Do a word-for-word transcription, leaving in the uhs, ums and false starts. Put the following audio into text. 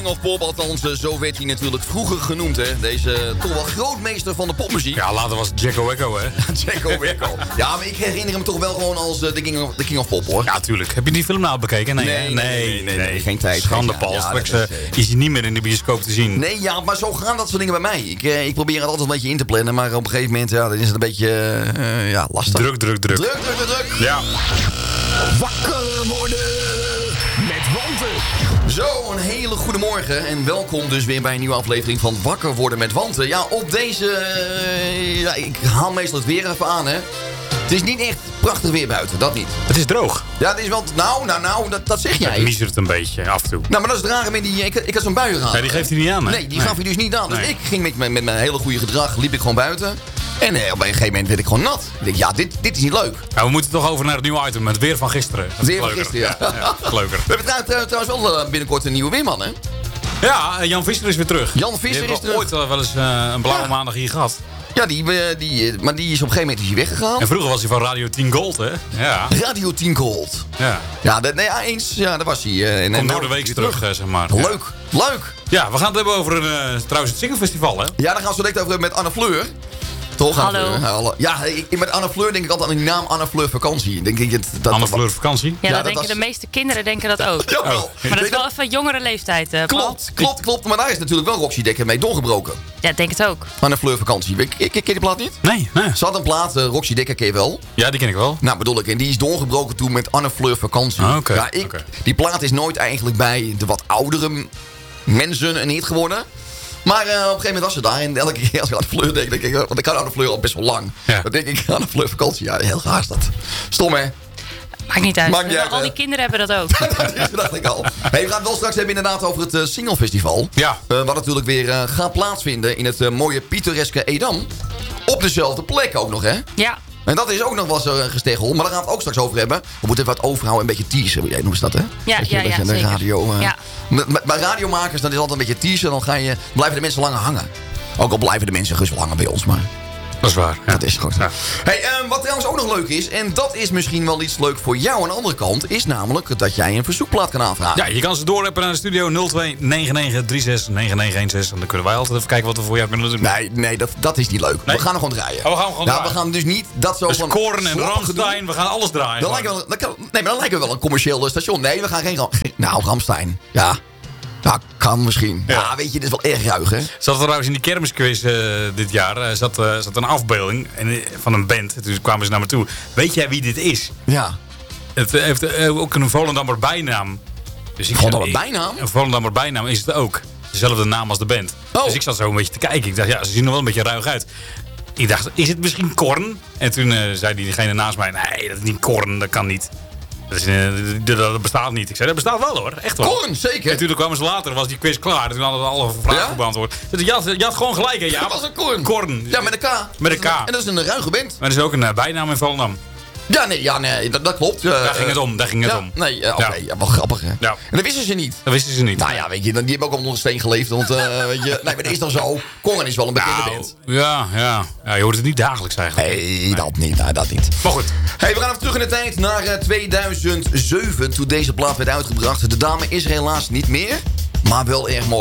Of pop, althans, zo werd hij natuurlijk vroeger genoemd, hè. Deze toch wel grootmeester van de popmuziek. Ja, later was het Jacko Wacko, hè? Jacko Wacko. Ja, maar ik herinner hem toch wel gewoon als uh, de, King of, de King of Pop, hoor. Ja, tuurlijk. Heb je die film nou bekeken? Nee, nee, nee, nee, nee, nee, nee, geen tijd. Schande, Paul. Ja, Straks is, uh, is hij niet meer in de bioscoop te zien. Nee, ja, maar zo gaan dat soort dingen bij mij. Ik, uh, ik probeer het altijd een beetje in te plannen, maar op een gegeven moment ja, dan is het een beetje uh, ja, lastig. Druk, druk, druk. Druk, druk, druk, druk. Ja. Wakker worden met Wanten. Zo, een hele goede morgen en welkom dus weer bij een nieuwe aflevering van Wakker worden met Wanten. Ja, op deze... Uh, ja, ik haal meestal het weer even aan, hè. Het is niet echt prachtig weer buiten, dat niet. Het is droog. Ja, het is wel... Nou, nou, nou, dat, dat zeg jij. Ik mis het een beetje, af en toe. Nou, maar dat is het rare met die... Ik, ik had zo'n bui gehad. Ja, die geeft hij niet aan, hè? Nee, die gaf hij dus niet aan. Dus Nee. ik ging met, met, met mijn hele goede gedrag, liep ik gewoon buiten. En eh, op een gegeven moment werd ik gewoon nat. Ik denk, ja, dit, dit is niet leuk. Nou, we moeten toch over naar het nieuwe item, het weer van gisteren. Dat is Weer van leuker. gisteren, ja. ja, ja, dat is leuker. We hebben trouw- trouwens wel uh, binnenkort een nieuwe weerman, hè? Ja, Jan Visser is weer terug. Jan Visser Die is hebben terug. ooit uh, wel eens uh, een blauwe Ja. maandag hier gehad. Ja, die, uh, die, uh, maar die is op een gegeven moment is hij weggegaan. En vroeger was hij van Radio tien Gold, hè? Ja. Radio tien Gold. Ja. Ja, dat, nee, ja, eens. Ja, daar was hij. Uh, en, Komt nou, door de week is terug, uh, zeg maar. Leuk, leuk. Ja, we gaan het hebben over een, uh, trouwens het Singelfestival, hè? Ja, daar gaan we zo direct over met Anne Fleur. Toch? Anne Hallo. Fleur? Hallo. Ja, ik, met Anne Fleur denk ik altijd aan die naam Anne Fleur Vakantie. Denk ik, dat, Anne Fleur vakantie. Ja, Ja, dat dat denken was- de meeste kinderen denken dat ook. Jawel. Oh. Maar dat Nee, is wel even jongere leeftijd, eh, Paul. Klopt, klopt, klopt. Maar daar is natuurlijk wel Roxy Dekker mee doorgebroken. Ja, ik denk het ook. Anne Fleur Vakantie. Ik, ik, ken je die plaat niet? Nee, nee. Ze had een plaat, uh, Roxy Dekker ken je wel. Ja, die ken ik wel. Nou, bedoel ik. En die is doorgebroken toen met Anne Fleur Vakantie. Ah, oké, ja, ik, oké. Die plaat is nooit eigenlijk bij de wat oudere mensen een hit geworden. Maar uh, op een gegeven moment was ze daar. En elke keer als ik aan de Fleur denk, denk ik... Want ik kan aan de Fleur al best wel lang. Ja. Dan denk ik aan de Fleur Vakantie. Ja, heel gaar is dat. Stom, hè? Maakt niet uit. Maakt niet uit, Al hè? die kinderen hebben dat ook. Dat dacht ik al. Hey, we gaan het wel straks hebben inderdaad over het uh, Singelfestival. Ja. Uh, wat natuurlijk weer uh, gaat plaatsvinden in het uh, mooie pittoreske Edam. Op dezelfde plek ook nog, hè? Ja. En dat is ook nog wel eens uh, gesteggel. Maar daar gaan we het ook straks over hebben. We moeten even wat overhouden en een beetje teasen. Jij noemt dat, hè? Ja, dat je, ja, dat je ja, de zeker. radio... Uh, Ja. met, met, bij radiomakers, dat is altijd een beetje teasen. Dan ga je, blijven de mensen langer hangen. Ook al blijven de mensen gerust wel hangen bij ons, maar... Dat is waar. Ja. Dat is goed. Ja. Hey, uh, wat trouwens ook nog leuk is, en dat is misschien wel iets leuk voor jou aan de andere kant, is namelijk dat jij een verzoekplaat kan aanvragen. Ja, je kan ze doorrappen naar de studio nul twee negen negen drie zes negen negen een zes. En dan kunnen wij altijd even kijken wat we voor jou kunnen doen. Nee, nee dat, dat is niet leuk. Nee? We gaan er gewoon draaien. Oh, we gaan hem gewoon nou, draaien. we gaan dus niet dat zo Dus van... Korn en slappige Rammstein, doen. we gaan alles draaien. Dan lijken we, dan kan, nee, maar dan lijken we wel een commercieel station. Nee, we gaan geen... Ram- Nou, Rammstein. Ja. Ja, kan misschien. Ja, Ja. weet je, dit is wel erg ruig, hè? Zat er trouwens in die kermisquiz uh, dit jaar, uh, zat, uh, zat een afbeelding en, uh, van een band. Toen kwamen ze naar me toe. Weet jij wie dit is? Ja. Het uh, heeft uh, ook een Volendammer bijnaam. Dus ik Volendammer ik- bijnaam? Een Volendammer bijnaam is het ook. Dezelfde naam als de band. Oh. Dus ik zat zo een beetje te kijken. Ik dacht, ja, ze zien er wel een beetje ruig uit. Ik dacht, is het misschien Korn? En toen uh, zei diegene naast mij, nee, dat is niet Korn, dat kan niet. Dat, is, uh, dat, dat bestaat niet. Ik zei, dat bestaat wel hoor, echt wel. Korn, zeker. En toen kwamen ze later, was die quiz klaar. Toen hadden we alle vragen Ja? beantwoord. Dus je, had, je had gewoon gelijk, hè? Ja, Dat was een Korn. Korn. Ja, met een K. Met een K. En dat is een ruige band. Maar er is ook een uh, bijnaam in Volendam. Ja, nee, ja, nee dat, dat klopt. Uh, Daar ging het om, daar ging het ja, om. Nee, uh, oké. Ja. Ja, wel grappig, hè? Ja. En dat wisten ze niet. Dat wisten ze niet. Nou ja, weet je, die hebben ook onder een steen geleefd. Want, uh, weet je, nee, maar dat is dan zo. Korn is wel een bekende Nou, band. ja, ja, ja. Je hoort het niet dagelijks eigenlijk. Nee, dat niet. Nee, dat niet. Maar goed. Hey, we gaan even terug in de tijd naar uh, tweeduizend zeven. Toen deze plaat werd uitgebracht. De dame is er helaas niet meer. Maar wel erg mooi.